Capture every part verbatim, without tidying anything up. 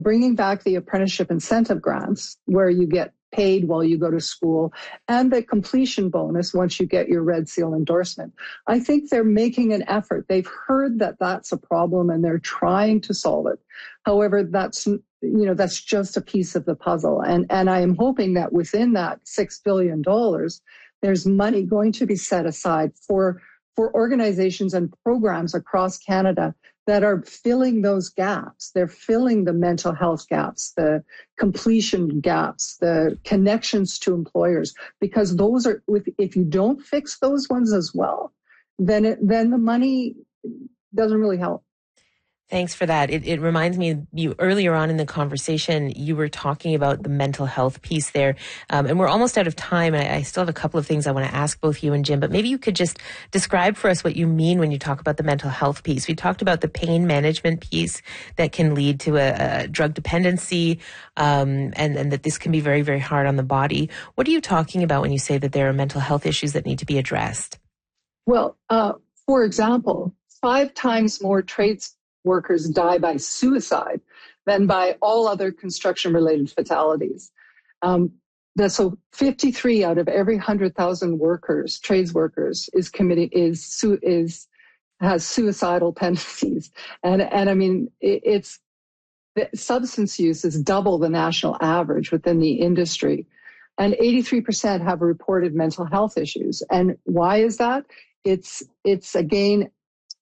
bringing back the apprenticeship incentive grants where you get paid while you go to school, and the completion bonus once you get your Red Seal endorsement. I think they're making an effort. They've heard that that's a problem and they're trying to solve it. However, that's, you know, that's just a piece of the puzzle. And, and I am hoping that within that six billion dollars, there's money going to be set aside for, for organizations and programs across Canada that are filling those gaps. They're filling the mental health gaps, the completion gaps, the connections to employers, because those are, if you don't fix those ones as well, then it, then the money doesn't really help. Thanks for that. It, it reminds me, you earlier on in the conversation, you were talking about the mental health piece there. Um, and we're almost out of time. I, I still have a couple of things I want to ask both you and Jim, but maybe you could just describe for us what you mean when you talk about the mental health piece. We talked about the pain management piece that can lead to a, a drug dependency, um, and, and that this can be very, very hard on the body. What are you talking about when you say that there are mental health issues that need to be addressed? Well, uh, for example, five times more trades workers die by suicide than by all other construction-related fatalities. Um, the, so fifty-three out of every one hundred thousand workers, trades workers, is committing is su- is has suicidal tendencies, and and I mean it, it's the substance use is double the national average within the industry, and eighty-three percent have reported mental health issues. And why is that? It's it's again.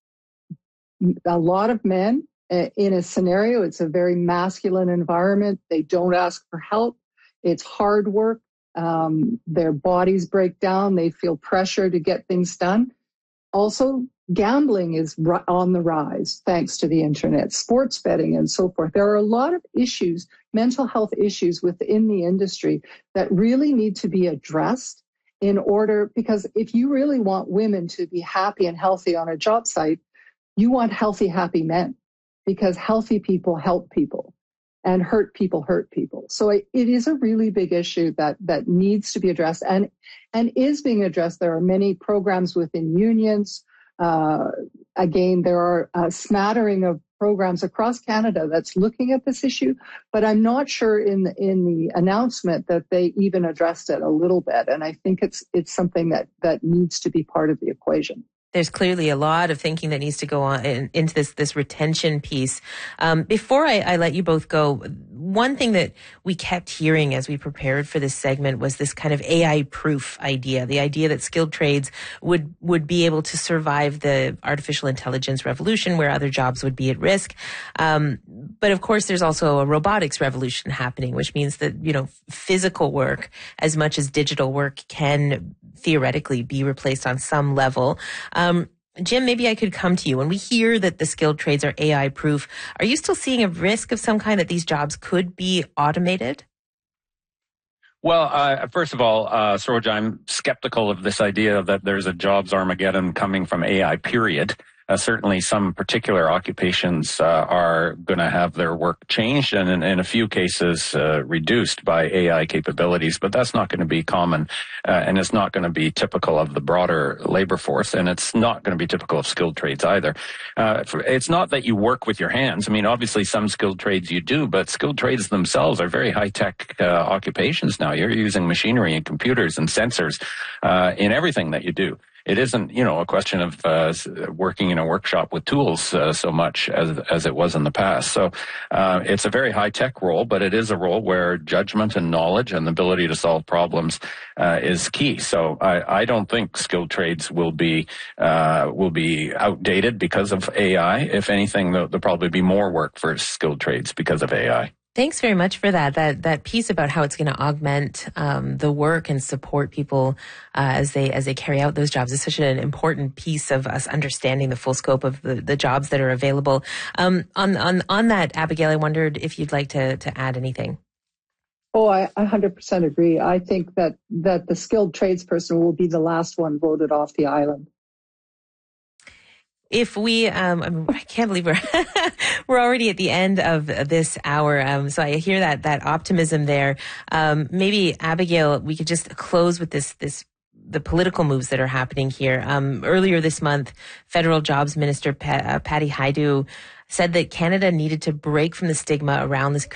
A lot of men uh, in a scenario, it's a very masculine environment. They don't ask for help. It's hard work. Um, their bodies break down. They feel pressure to get things done. Also, gambling is ri- on the rise thanks to the internet, sports betting and so forth. There are a lot of issues, mental health issues within the industry that really need to be addressed in order, because if you really want women to be happy and healthy on a job site, you want healthy, happy men, because healthy people help people and hurt people hurt people. So it, it is a really big issue that that needs to be addressed and and is being addressed. There are many programs within unions. Uh, again, there are a smattering of programs across Canada that's looking at this issue, but I'm not sure in the, in the announcement that they even addressed it a little bit. And I think it's it's something that that needs to be part of the equation. There's clearly a lot of thinking that needs to go on in, into this this retention piece. Um, before I, I let you both go, one thing that we kept hearing as we prepared for this segment was this kind of A I-proof idea, the idea that skilled trades would would be able to survive the artificial intelligence revolution where other jobs would be at risk. Um, but of course, there's also a robotics revolution happening, which means that, you know, physical work as much as digital work can theoretically be replaced on some level. Um, Jim, maybe I could come to you. When we hear that the skilled trades are A I-proof, are you still seeing a risk of some kind that these jobs could be automated? Well, uh, first of all, uh, Saroj, I'm skeptical of this idea that there's a jobs Armageddon coming from A I, period. Uh, certainly some particular occupations uh, are going to have their work changed and in, in a few cases uh, reduced by A I capabilities, but that's not going to be common uh, and it's not going to be typical of the broader labor force, and it's not going to be typical of skilled trades either. Uh, it's not that you work with your hands. I mean, obviously some skilled trades you do, but skilled trades themselves are very high-tech uh, occupations now. You're using machinery and computers and sensors uh, in everything that you do. It isn't, you know, a question of uh, working in a workshop with tools uh, so much as as it was in the past. So uh, it's a very high-tech role, but it is a role where judgment and knowledge and the ability to solve problems uh, is key. So I, I don't think skilled trades will be uh, will be outdated because of A I. If anything, there'll, there'll probably be more work for skilled trades because of A I. Thanks very much for that. That that piece about how it's going to augment um, the work and support people uh, as they as they carry out those jobs is such an important piece of us understanding the full scope of the, the jobs that are available. Um, on on on that, Abigail, I wondered if you'd like to to add anything. Oh, I one hundred percent agree. I think that that the skilled tradesperson will be the last one voted off the island. If we, um, I, mean, I can't believe we're we're already at the end of this hour. Um, so I hear that that optimism there. Um, maybe Abigail, we could just close with this this the political moves that are happening here. Um, earlier this month, Federal Jobs Minister Pat, uh, Patty Hajdu said that Canada needed to break from the stigma around this